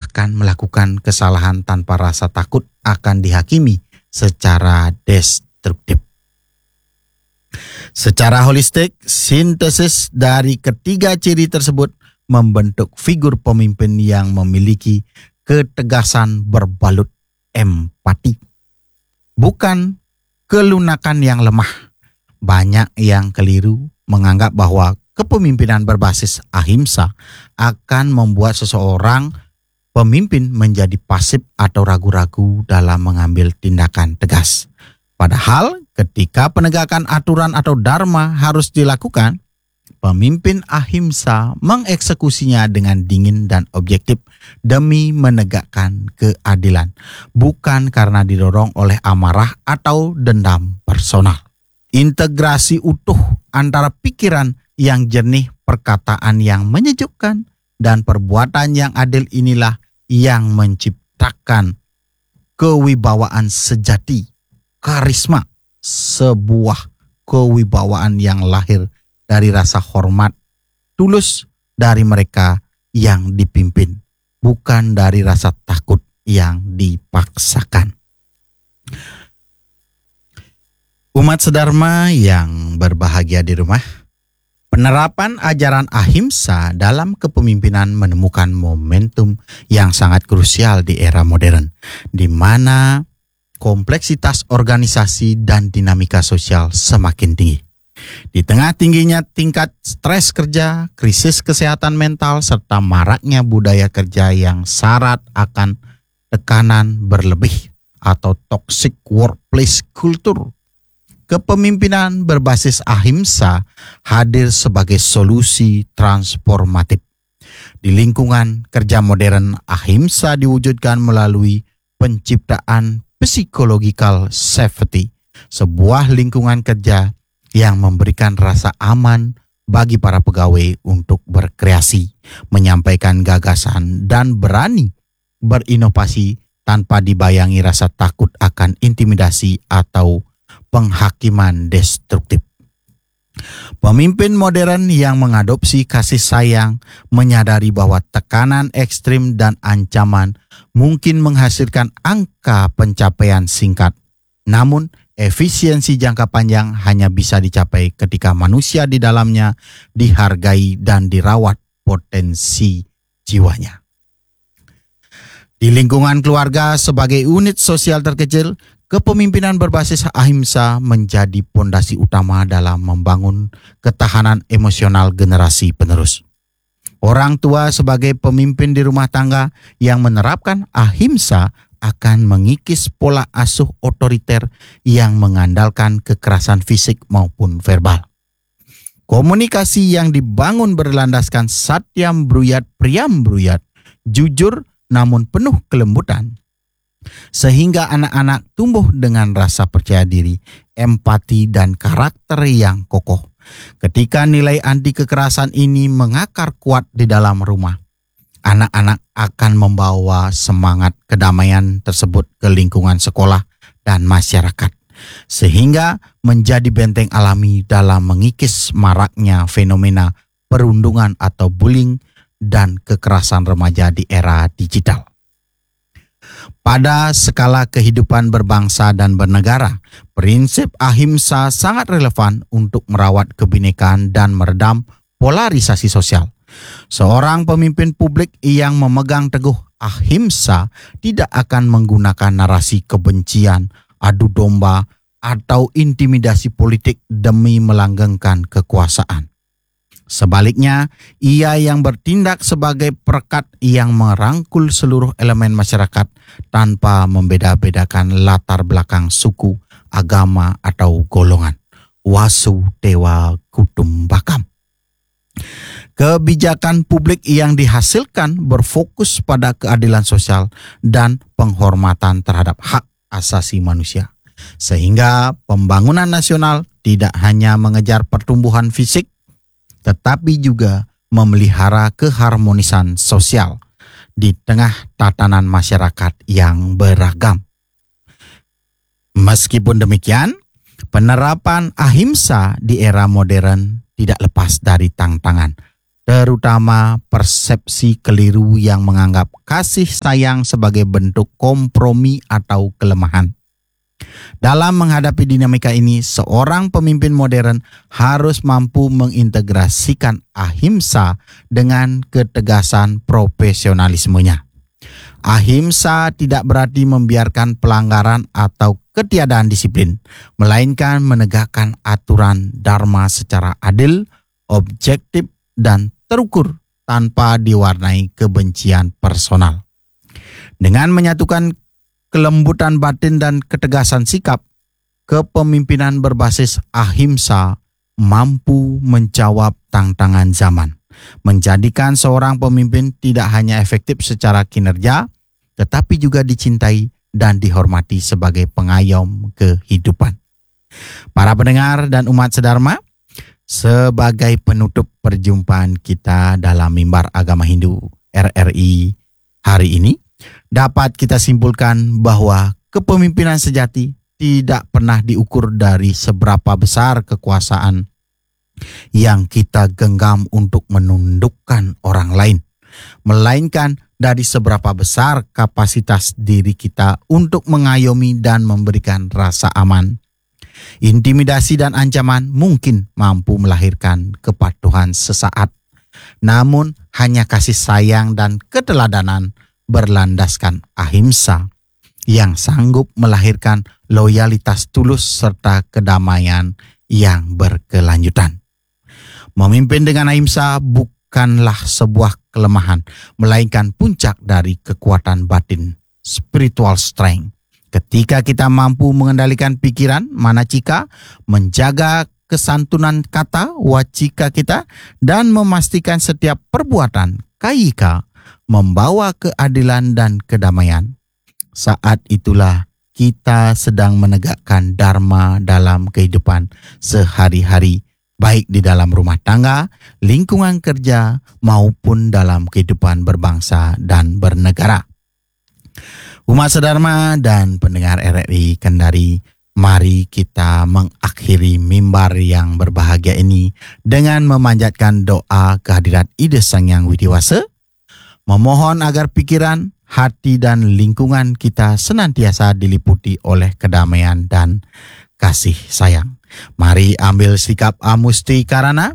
bahkan melakukan kesalahan tanpa rasa takut akan dihakimi secara destruktif. Secara holistik, sintesis dari ketiga ciri tersebut membentuk figur pemimpin yang memiliki ketegasan berbalut empati. Bukan kelunakan yang lemah. Banyak yang keliru menganggap bahwa kepemimpinan berbasis ahimsa akan membuat seseorang pemimpin menjadi pasif atau ragu-ragu dalam mengambil tindakan tegas. Padahal ketika penegakan aturan atau dharma harus dilakukan, pemimpin ahimsa mengeksekusinya dengan dingin dan objektif demi menegakkan keadilan, bukan karena didorong oleh amarah atau dendam personal. Integrasi utuh antara pikiran yang jernih, perkataan yang menyejukkan, dan perbuatan yang adil inilah yang menciptakan kewibawaan sejati, karisma, sebuah kewibawaan yang lahir dari rasa hormat tulus dari mereka yang dipimpin, bukan dari rasa takut yang dipaksakan. Umat sedharma yang berbahagia di rumah, penerapan ajaran ahimsa dalam kepemimpinan menemukan momentum yang sangat krusial di era modern, di mana kompleksitas organisasi dan dinamika sosial semakin tinggi. Di tengah tingginya tingkat stres kerja, krisis kesehatan mental, serta maraknya budaya kerja yang syarat akan tekanan berlebih atau toxic workplace culture, kepemimpinan berbasis ahimsa hadir sebagai solusi transformatif. Di lingkungan kerja modern, ahimsa diwujudkan melalui penciptaan psychological safety, sebuah lingkungan kerja yang memberikan rasa aman bagi para pegawai untuk berkreasi, menyampaikan gagasan, dan berani berinovasi tanpa dibayangi rasa takut akan intimidasi atau penghakiman destruktif. Pemimpin modern yang mengadopsi kasih sayang menyadari bahwa tekanan ekstrim dan ancaman mungkin menghasilkan angka pencapaian singkat. Namun, efisiensi jangka panjang hanya bisa dicapai ketika manusia di dalamnya dihargai dan dirawat potensi jiwanya. Di lingkungan keluarga sebagai unit sosial terkecil, kepemimpinan berbasis ahimsa menjadi pondasi utama dalam membangun ketahanan emosional generasi penerus. Orang tua sebagai pemimpin di rumah tangga yang menerapkan ahimsa akan mengikis pola asuh otoriter yang mengandalkan kekerasan fisik maupun verbal. Komunikasi yang dibangun berlandaskan satyam bruyat priyam bruyat, jujur namun penuh kelembutan, sehingga anak-anak tumbuh dengan rasa percaya diri, empati, dan karakter yang kokoh. Ketika nilai anti kekerasan ini mengakar kuat di dalam rumah, anak-anak akan membawa semangat kedamaian tersebut ke lingkungan sekolah dan masyarakat, sehingga menjadi benteng alami dalam mengikis maraknya fenomena perundungan atau bullying dan kekerasan remaja di era digital. Pada skala kehidupan berbangsa dan bernegara, prinsip ahimsa sangat relevan untuk merawat kebinekaan dan meredam polarisasi sosial. Seorang pemimpin publik yang memegang teguh ahimsa tidak akan menggunakan narasi kebencian, adu domba, atau intimidasi politik demi melanggengkan kekuasaan. Sebaliknya, ia yang bertindak sebagai perekat yang merangkul seluruh elemen masyarakat tanpa membeda-bedakan latar belakang suku, agama, atau golongan. Wasudewa Kutumbakam. Kebijakan publik yang dihasilkan berfokus pada keadilan sosial dan penghormatan terhadap hak asasi manusia. Sehingga pembangunan nasional tidak hanya mengejar pertumbuhan fisik, tetapi juga memelihara keharmonisan sosial di tengah tatanan masyarakat yang beragam. Meskipun demikian, penerapan ahimsa di era modern tidak lepas dari tantangan, terutama persepsi keliru yang menganggap kasih sayang sebagai bentuk kompromi atau kelemahan. Dalam menghadapi dinamika ini, seorang pemimpin modern harus mampu mengintegrasikan ahimsa dengan ketegasan profesionalismenya. Ahimsa tidak berarti membiarkan pelanggaran atau ketiadaan disiplin, melainkan menegakkan aturan dharma secara adil, objektif, dan terukur tanpa diwarnai kebencian personal. Dengan menyatukan kelembutan batin dan ketegasan sikap, kepemimpinan berbasis ahimsa mampu menjawab tantangan zaman, menjadikan seorang pemimpin tidak hanya efektif secara kinerja, tetapi juga dicintai dan dihormati sebagai pengayom kehidupan. Para pendengar dan umat sedharma, sebagai penutup perjumpaan kita dalam Mimbar Agama Hindu RRI hari ini, dapat kita simpulkan bahwa kepemimpinan sejati tidak pernah diukur dari seberapa besar kekuasaan yang kita genggam untuk menundukkan orang lain, melainkan dari seberapa besar kapasitas diri kita untuk mengayomi dan memberikan rasa aman. Intimidasi dan ancaman mungkin mampu melahirkan kepatuhan sesaat, namun hanya kasih sayang dan keteladanan berlandaskan ahimsa yang sanggup melahirkan loyalitas tulus serta kedamaian yang berkelanjutan. Memimpin dengan ahimsa bukanlah sebuah kelemahan, melainkan puncak dari kekuatan batin, spiritual strength. Ketika kita mampu mengendalikan pikiran, manacika, menjaga kesantunan kata, wacika kita, dan memastikan setiap perbuatan, kayika, membawa keadilan dan kedamaian. Saat itulah kita sedang menegakkan dharma dalam kehidupan sehari-hari, baik di dalam rumah tangga, lingkungan kerja, maupun dalam kehidupan berbangsa dan bernegara. Umat sedharma dan pendengar RRI Kendari, mari kita mengakhiri mimbar yang berbahagia ini dengan memanjatkan doa kehadirat Ida Sang Hyang Widiwasa, memohon agar pikiran, hati, dan lingkungan kita senantiasa diliputi oleh kedamaian dan kasih sayang. Mari ambil sikap amusti karana.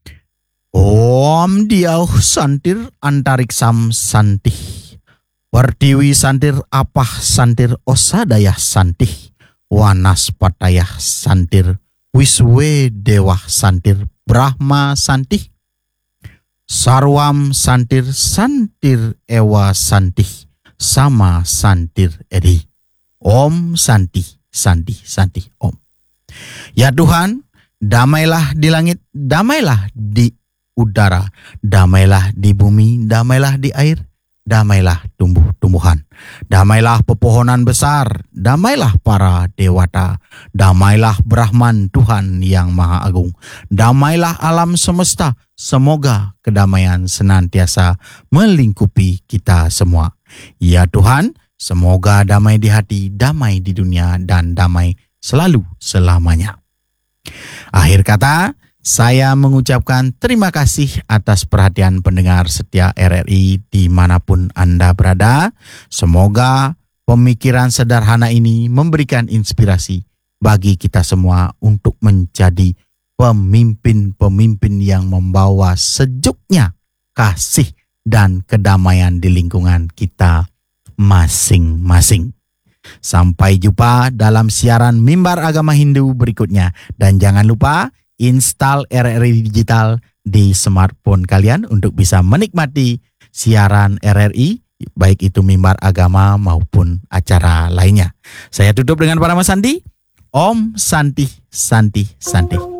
Om Diauh Santir Antariksam Santih, Pertiwi Santir Apah Santir Osadayah Santih, Wanaspatayah Santir, Wiswe Dewah Santir Brahma Santih, Sarwam Santir Santir Ewa Santih, Sama Santir Edi. Om Santi, Santi, Santi, Om. Ya Tuhan, damailah di langit, damailah di udara, damailah di bumi, damailah di air, damailah tumbuh-tumbuhan, damailah pepohonan besar, damailah para dewata, damailah Brahman Tuhan yang Maha Agung, damailah alam semesta. Semoga kedamaian senantiasa melingkupi kita semua. Ya Tuhan, semoga damai di hati, damai di dunia, dan damai selalu selamanya. Akhir kata, saya mengucapkan terima kasih atas perhatian pendengar setia RRI dimanapun Anda berada. Semoga pemikiran sederhana ini memberikan inspirasi bagi kita semua untuk menjadi pemimpin-pemimpin yang membawa sejuknya kasih dan kedamaian di lingkungan kita masing-masing. Sampai jumpa dalam siaran Mimbar Agama Hindu berikutnya. Dan jangan lupa install RRI Digital di smartphone kalian untuk bisa menikmati siaran RRI, baik itu Mimbar Agama maupun acara lainnya. Saya tutup dengan Parama Santi. Om Santi, Santi, Santi.